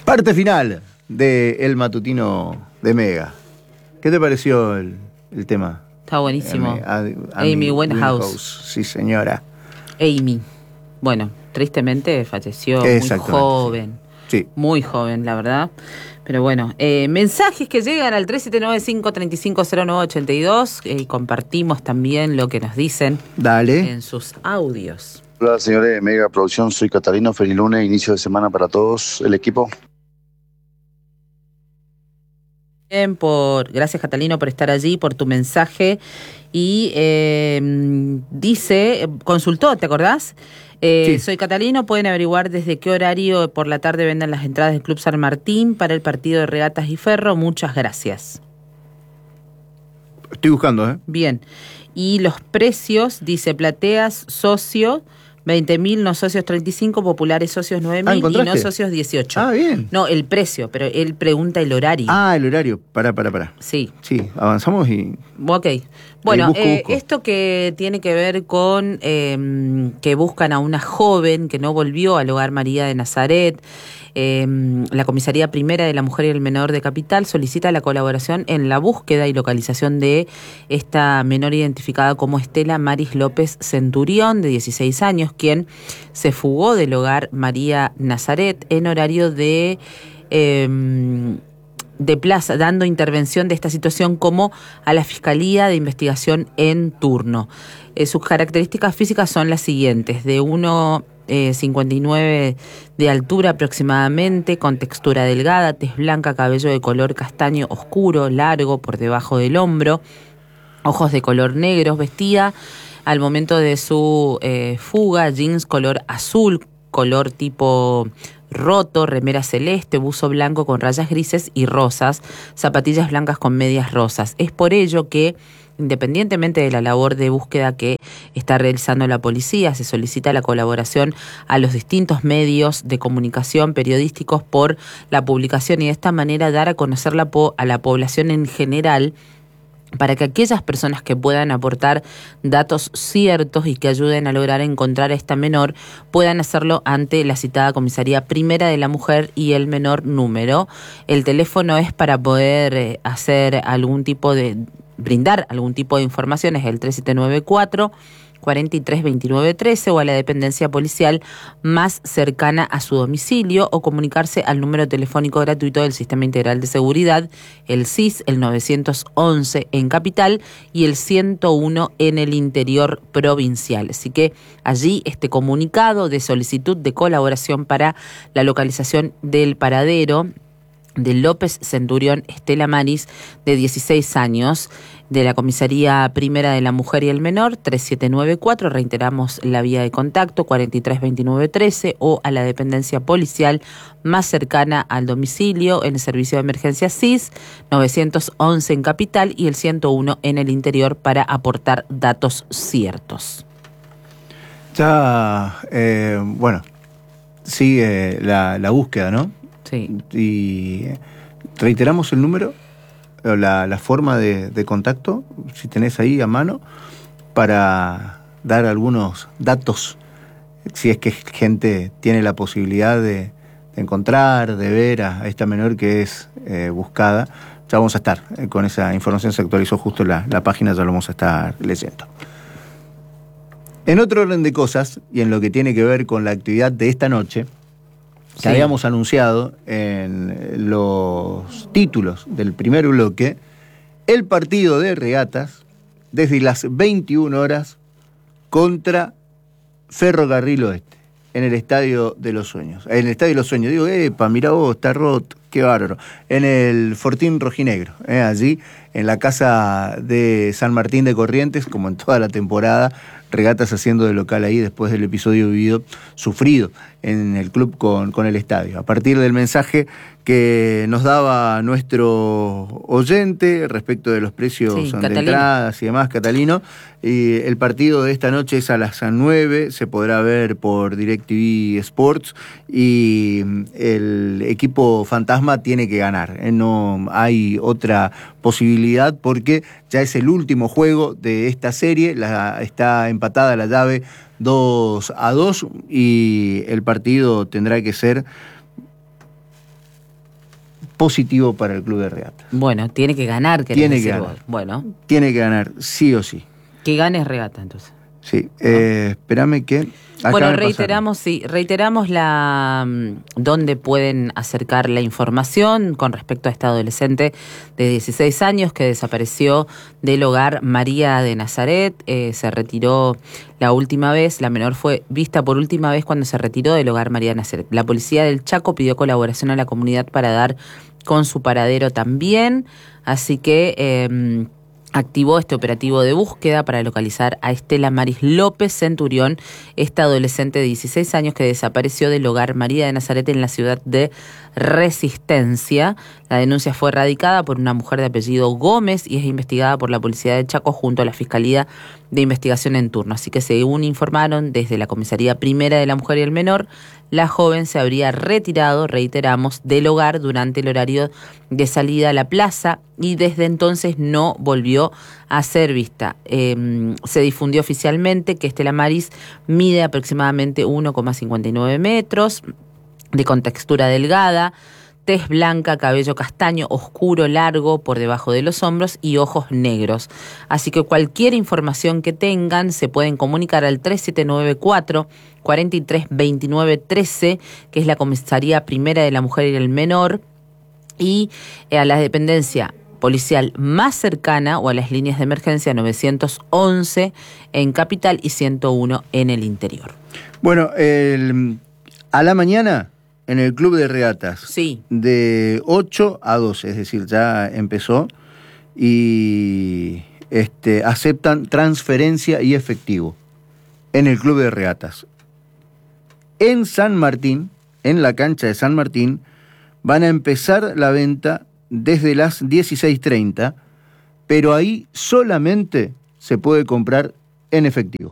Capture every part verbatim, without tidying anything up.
Parte final de El Matutino de Mega. ¿Qué te pareció el, el tema? Está buenísimo. Amy, Amy, Amy Winehouse. Winehouse. Sí, señora. Amy. Bueno, tristemente falleció muy joven. Sí. Sí. Muy joven, la verdad. Pero bueno, eh, mensajes que llegan al tres siete nueve, cinco tres cinco, cero nueve ocho dos y eh, compartimos también lo que nos dicen. Dale. En sus audios. Hola, señores de Mega Producción, soy Catalino. Feliz lunes, inicio de semana para todos, el equipo. Bien, por, gracias Catalino por estar allí, por tu mensaje. Y eh, dice, consultó, ¿te acordás? Eh, sí. Soy Catalino, pueden averiguar desde qué horario por la tarde venden las entradas del Club San Martín para el partido de Regatas y Ferro. Muchas gracias. Estoy buscando, ¿eh? Bien. Y los precios, dice Plateas, socio, veinte mil, no socios treinta y cinco, populares socios nueve mil ah, y no socios dieciocho. Ah, bien. No, el precio, pero él pregunta el horario. Ah, el horario. Pará, pará, pará. Sí. Sí, avanzamos y... Ok. Bueno, busco, eh, busco. esto que tiene que ver con eh, que buscan a una joven que no volvió al Hogar María de Nazaret. Eh, la Comisaría Primera de la Mujer y el Menor de Capital solicita la colaboración en la búsqueda y localización de esta menor identificada como Estela Maris López Centurión, de dieciséis años, quien se fugó del Hogar María Nazaret en horario de... Eh, de plaza, dando intervención de esta situación como a la Fiscalía de Investigación en turno. Eh, sus características físicas son las siguientes: de uno cincuenta y nueve de altura aproximadamente, con textura delgada, tez blanca, cabello de color castaño oscuro, largo por debajo del hombro, ojos de color negro, vestía al momento de su eh, fuga jeans color azul, color tipo roto, remera celeste, buzo blanco con rayas grises y rosas, zapatillas blancas con medias rosas. Es por ello que, independientemente de la labor de búsqueda que está realizando la policía, se solicita la colaboración a los distintos medios de comunicación periodísticos por la publicación y de esta manera dar a conocer la po- a la población en general, para que aquellas personas que puedan aportar datos ciertos y que ayuden a lograr encontrar a esta menor puedan hacerlo ante la citada Comisaría Primera de la Mujer y el Menor número. El teléfono es para poder eh, hacer algún tipo de, brindar algún tipo de información, es el tres siete nueve cuatro, cuarenta y tres, veintinueve, trece o a la dependencia policial más cercana a su domicilio o comunicarse al número telefónico gratuito del Sistema Integral de Seguridad, el S I S, el novecientos once en Capital y el ciento uno en el interior provincial. Así que allí este comunicado de solicitud de colaboración para la localización del paradero de López Centurión Estela Maris, de dieciséis años, de la Comisaría Primera de la Mujer y el Menor, tres siete nueve cuatro, reiteramos la vía de contacto, cuarenta y tres, veintinueve, trece, o a la dependencia policial más cercana al domicilio, en el servicio de emergencia S I S, novecientos once en Capital y el ciento uno en el interior para aportar datos ciertos. Ya, eh, bueno, sigue la, la búsqueda, ¿no? Sí. Y reiteramos el número, la, la forma de, de contacto, si tenés ahí a mano, para dar algunos datos, si es que gente tiene la posibilidad de, de encontrar, de ver a, a esta menor que es eh, buscada. Ya vamos a estar eh, con esa información, se actualizó justo la, la página, ya lo vamos a estar leyendo. En otro orden de cosas, y en lo que tiene que ver con la actividad de esta noche, que sí habíamos anunciado en los títulos del primer bloque, el partido de Regatas desde las veintiuna horas contra Ferrocarril Oeste, en el Estadio de los Sueños. En el Estadio de los Sueños, digo, epa, mirá vos, está roto, qué bárbaro. En el Fortín Rojinegro, eh, allí, en la casa de San Martín de Corrientes, como en toda la temporada, Regatas haciendo de local ahí después del episodio vivido, sufrido en el club con, con el estadio. A partir del mensaje que nos daba nuestro oyente respecto de los precios sí, de Catalino. Entradas y demás, Catalino, y el partido de esta noche es a las nueve, se podrá ver por DirecTV Sports y el equipo fantasma tiene que ganar, ¿eh? No hay otra posibilidad porque ya es el último juego de esta serie, la, está empatada la llave dos a dos y el partido tendrá que ser positivo para el Club de Regatas. Bueno, tiene que ganar, querés Tiene que decir ganar. vos. Bueno, Tiene que ganar, sí o sí. que gane Regata, entonces. Sí, eh, espérame que... acá Bueno, me reiteramos, sí, reiteramos la mm, dónde pueden acercar la información con respecto a esta adolescente de dieciséis años que desapareció del hogar María de Nazaret. Eh, se retiró la última vez, la menor fue vista por última vez cuando se retiró del hogar María de Nazaret. La policía del Chaco pidió colaboración a la comunidad para dar con su paradero también, así que... Eh, activó este operativo de búsqueda para localizar a Estela Maris López Centurión, esta adolescente de dieciséis años que desapareció del hogar María de Nazaret en la ciudad de Resistencia. La denuncia fue radicada por una mujer de apellido Gómez y es investigada por la policía de Chaco junto a la Fiscalía de Investigación en turno. Así que según informaron desde la Comisaría Primera de la Mujer y el Menor, la joven se habría retirado, reiteramos, del hogar durante el horario de salida a la plaza y desde entonces no volvió a ser vista. Eh, se difundió oficialmente que Estela Maris mide aproximadamente uno coma cincuenta y nueve metros, de contextura delgada, tez blanca, cabello castaño, oscuro, largo, por debajo de los hombros y ojos negros. Así que cualquier información que tengan se pueden comunicar al tres siete nueve cuatro, cuatro tres dos nueve uno tres, que es la Comisaría Primera de la Mujer y el Menor, y a la dependencia policial más cercana o a las líneas de emergencia novecientos once en Capital y ciento uno en el interior. Bueno, el, a la mañana en el Club de Regatas, sí, de ocho a doce, es decir, ya empezó, y este, aceptan transferencia y efectivo en el Club de Regatas. En San Martín, en la cancha de San Martín, van a empezar la venta desde las dieciséis treinta, pero ahí solamente se puede comprar en efectivo.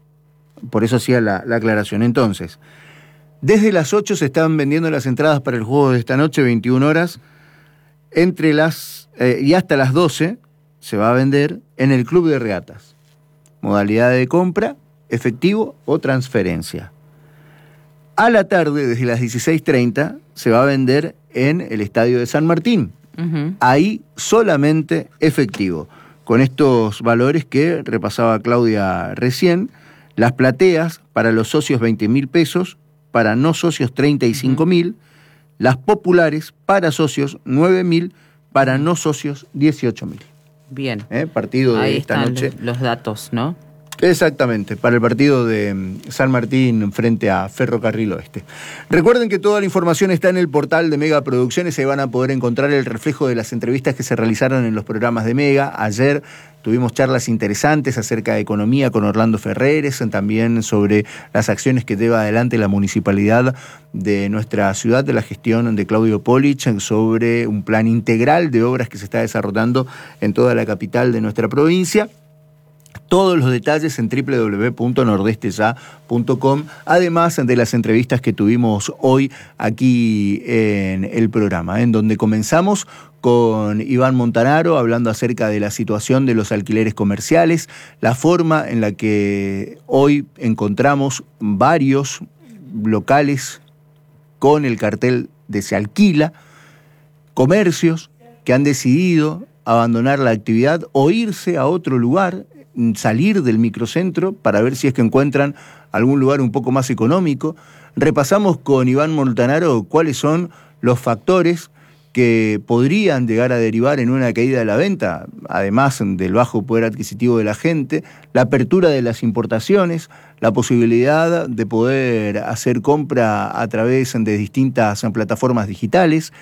Por eso hacía la, la aclaración. Entonces, desde las ocho se están vendiendo las entradas para el juego de esta noche, veintiuna horas, entre las eh, y hasta las doce se va a vender en el Club de Regatas. Modalidad de compra, efectivo o transferencia. A la tarde, desde las dieciséis treinta, se va a vender en el Estadio de San Martín. Uh-huh. Ahí solamente efectivo. Con estos valores que repasaba Claudia recién, las plateas para los socios veinte mil pesos, para no socios treinta y cinco mil, uh-huh. Las populares para socios nueve mil, para no socios dieciocho mil. Bien. ¿Eh? Partido de ahí esta están noche. Los datos, ¿no? Exactamente, para el partido de San Martín frente a Ferrocarril Oeste. Recuerden que toda la información está en el portal de Mega Producciones, ahí van a poder encontrar el reflejo de las entrevistas que se realizaron en los programas de Mega. Ayer tuvimos charlas interesantes acerca de economía con Orlando Ferreres, también sobre las acciones que lleva adelante la municipalidad de nuestra ciudad, de la gestión de Claudio Polich, sobre un plan integral de obras que se está desarrollando en toda la capital de nuestra provincia. Todos los detalles en doble u doble u doble u punto nordeste ya punto com, además de las entrevistas que tuvimos hoy aquí en el programa, en donde comenzamos con Iván Montanaro hablando acerca de la situación de los alquileres comerciales, la forma en la que hoy encontramos varios locales con el cartel de se alquila, comercios que han decidido abandonar la actividad o irse a otro lugar, salir del microcentro para ver si es que encuentran algún lugar un poco más económico. Repasamos con Iván Montanaro cuáles son los factores que podrían llegar a derivar en una caída de la venta, además del bajo poder adquisitivo de la gente, la apertura de las importaciones, la posibilidad de poder hacer compra a través de distintas plataformas digitales,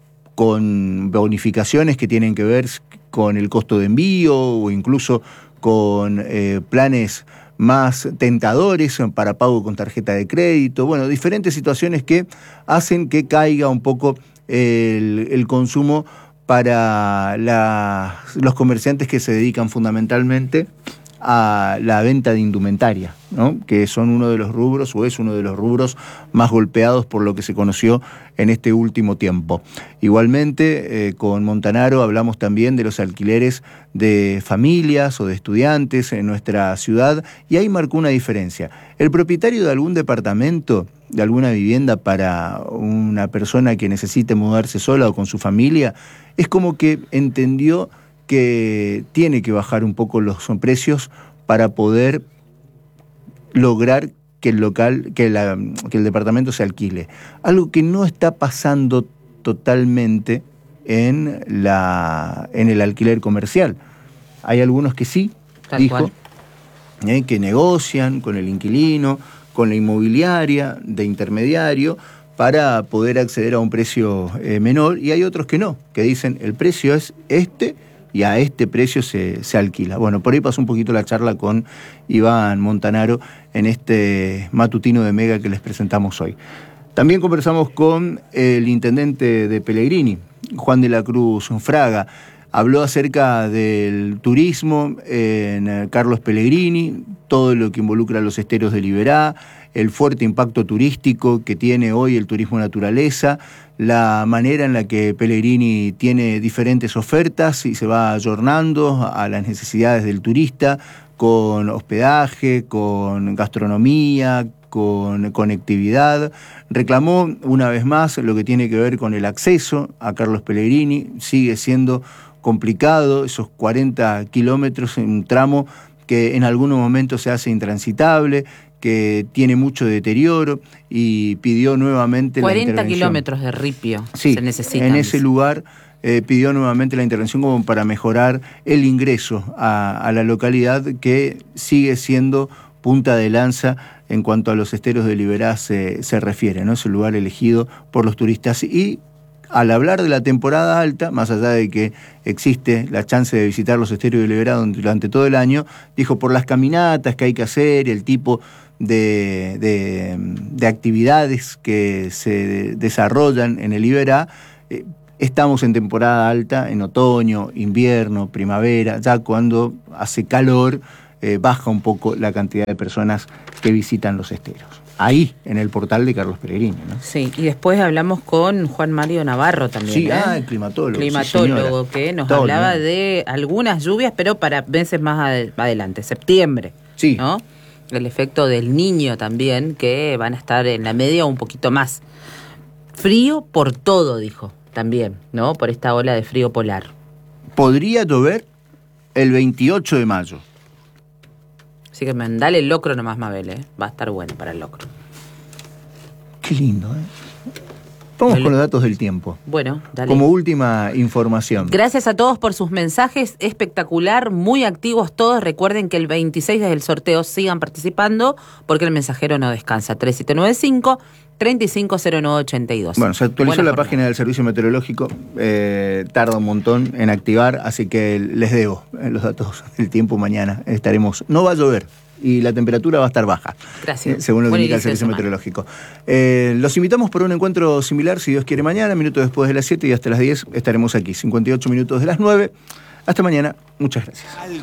con bonificaciones que tienen que ver con el costo de envío o incluso con eh, planes más tentadores para pago con tarjeta de crédito. Bueno, diferentes situaciones que hacen que caiga un poco el, el consumo para la, los comerciantes que se dedican fundamentalmente a la venta de indumentaria, ¿no? Que son uno de los rubros, o es uno de los rubros más golpeados por lo que se conoció en este último tiempo. Igualmente, eh, con Montanaro hablamos también de los alquileres de familias o de estudiantes en nuestra ciudad, y ahí marcó una diferencia. El propietario de algún departamento, de alguna vivienda para una persona que necesite mudarse sola o con su familia, es como que entendió que tiene que bajar un poco los precios para poder lograr que el local, que, la, que el departamento se alquile. Algo que no está pasando totalmente en, la, en el alquiler comercial. Hay algunos que sí, Tal dijo, eh, que negocian con el inquilino, con la inmobiliaria de intermediario, para poder acceder a un precio eh, menor, y hay otros que no, que dicen el precio es este y a este precio se, se alquila. Bueno, por ahí pasó un poquito la charla con Iván Montanaro en este matutino de Mega que les presentamos hoy. También conversamos con el intendente de Pellegrini, Juan de la Cruz Fraga. Habló acerca del turismo en Carlos Pellegrini, todo lo que involucra a los esteros de Liberá, el fuerte impacto turístico que tiene hoy el turismo naturaleza, la manera en la que Pellegrini tiene diferentes ofertas y se va ayornando a las necesidades del turista, con hospedaje, con gastronomía, con conectividad. Reclamó una vez más lo que tiene que ver con el acceso a Carlos Pellegrini. Sigue siendo complicado, esos cuarenta kilómetros en un tramo que en algunos momentos se hace intransitable, que tiene mucho deterioro, y pidió nuevamente la intervención. cuarenta kilómetros de ripio sí, se necesitan. En ese lugar eh, pidió nuevamente la intervención como para mejorar el ingreso a, a la localidad, que sigue siendo punta de lanza en cuanto a los esteros de Liberá se, se refiere, ¿no? Es el lugar elegido por los turistas. Y al hablar de la temporada alta, más allá de que existe la chance de visitar los esteros de Liberá durante todo el año, dijo por las caminatas que hay que hacer, el tipo de, de, de actividades que se desarrollan en el Liberá, eh, estamos en temporada alta, en otoño, invierno, primavera, ya cuando hace calor, eh, baja un poco la cantidad de personas que visitan los esteros. Ahí, en el portal de Carlos Pellegrini, ¿no? Sí, y después hablamos con Juan Mario Navarro también. Sí, ¿eh? ah, el climatólogo. Climatólogo, sí, que nos Todo hablaba bien. de algunas lluvias, pero para meses más ad- adelante, septiembre. Sí. ¿No? El efecto del Niño también, que van a estar en la media un poquito más. Frío por todo, dijo también, ¿no? Por esta ola de frío polar. Podría llover el veintiocho de mayo. Así que mandale el locro nomás, Mabel, ¿eh? Va a estar bueno para el locro. Qué lindo, ¿eh? Vamos Dale. con los datos del tiempo. Bueno, dale. Como última información. Gracias a todos por sus mensajes, espectacular, muy activos todos. Recuerden que el veintiséis es el sorteo, sigan participando, porque el mensajero no descansa. tres siete nueve cinco, tres cinco cero nueve ocho dos. Bueno, se actualizó Buena la jornada. página del Servicio Meteorológico, eh, tarda un montón en activar, así que les debo eh, los datos del tiempo. Mañana estaremos, no va a llover y la temperatura va a estar baja. Gracias. Eh, según lo que Buen indica el inicio de Servicio semana. Meteorológico. Eh, los invitamos por un encuentro similar, si Dios quiere, mañana, minutos después de las siete y hasta las diez estaremos aquí, cincuenta y ocho minutos de las nueve. Hasta mañana, muchas gracias.